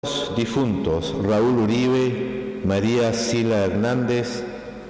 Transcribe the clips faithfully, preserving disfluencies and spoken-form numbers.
Difuntos: Raúl Uribe, María Sila Hernández,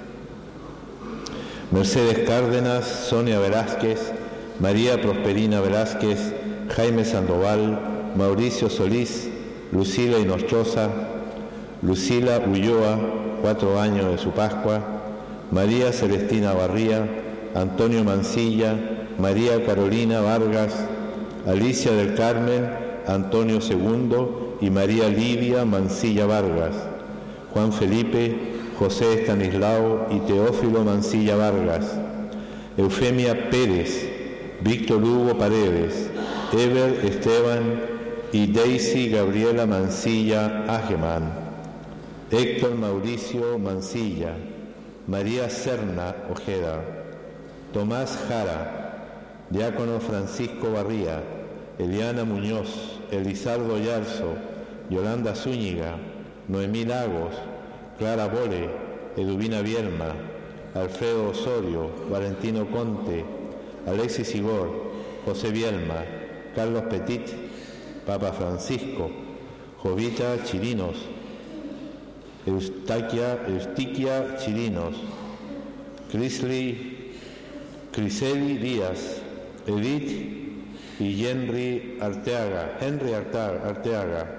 Mercedes Cárdenas, Sonia Velázquez, María Prosperina Velázquez, Jaime Sandoval, Mauricio Solís, Lucila Hinochosa, Lucila Ulloa, cuatro años de su Pascua, María Celestina Barría, Antonio Mancilla, María Carolina Vargas, Alicia del Carmen, Antonio Segundo y María Lidia Mancilla Vargas, Juan Felipe, José Estanislao y Teófilo Mancilla Vargas, Eufemia Pérez, Víctor Hugo Paredes, Ever Esteban y Daisy Gabriela Mancilla Ageman, Héctor Mauricio Mancilla, María Serna Ojeda, Tomás Jara, Diácono Francisco Barría, Eliana Muñoz, Elizardo Yarzo, Yolanda Zúñiga, Noemí Lagos, Clara Bole, Eduvina Vierma, Alfredo Osorio, Valentino Conte, Alexis Igor, José Bielma, Carlos Petit, Papa Francisco, Jovita Chirinos, Eustaquia, Eustiquia Chirinos, Crisly, Criseli Díaz, Edith y Henry Arteaga, Henry Arteaga.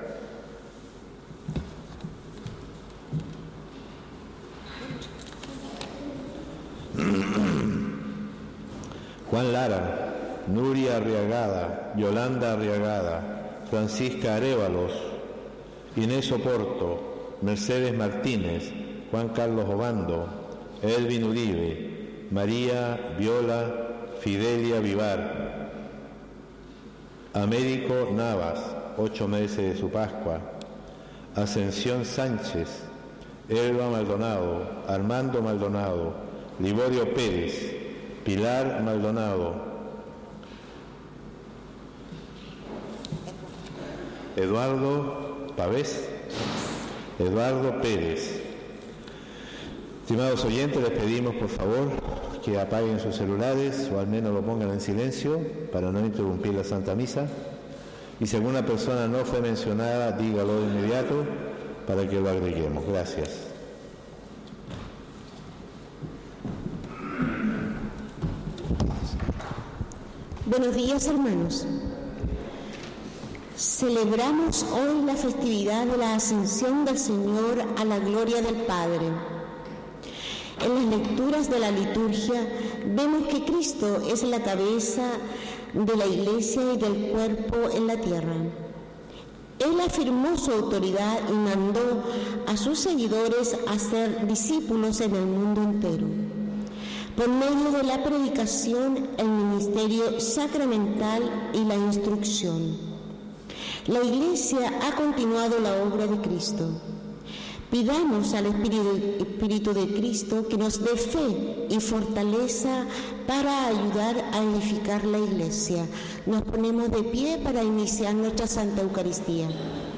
Juan Lara, Nuria Arriagada, Yolanda Arriagada, Francisca Arévalos, Inés Oporto, Mercedes Martínez, Juan Carlos Obando, Elvin Uribe, María Viola Fidelia Vivar, Américo Navas, ocho meses de su Pascua, Ascensión Sánchez, Elba Maldonado, Armando Maldonado, Liborio Pérez, Pilar Maldonado, Eduardo Pavés, Eduardo Pérez. Estimados oyentes, les pedimos por favor que apaguen sus celulares o al menos lo pongan en silencio para no interrumpir la Santa Misa. Y si alguna persona no fue mencionada, dígalo de inmediato para que lo agreguemos. Gracias. Buenos días, hermanos. Celebramos hoy la festividad de la Ascensión del Señor a la gloria del Padre. En las lecturas de la liturgia vemos que Cristo es la cabeza de la Iglesia y del cuerpo en la tierra. Él afirmó su autoridad y mandó a sus seguidores a ser discípulos en el mundo entero. Por medio de la predicación, el ministerio sacramental y la instrucción, la Iglesia ha continuado la obra de Cristo. Pidamos al Espíritu, Espíritu de Cristo que nos dé fe y fortaleza para ayudar a edificar la Iglesia. Nos ponemos de pie para iniciar nuestra Santa Eucaristía.